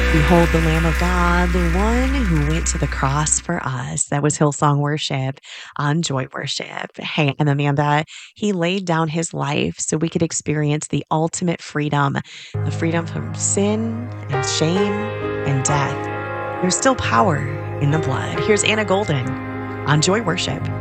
Behold the Lamb of God, the one who went to the cross for us. That was Hillsong Worship on Joy Worship. Hey, I'm Amanda. He laid down his life so we could experience the ultimate freedom, the freedom from sin and shame and death. There's still power in the blood. Here's Anna Golden on Joy Worship.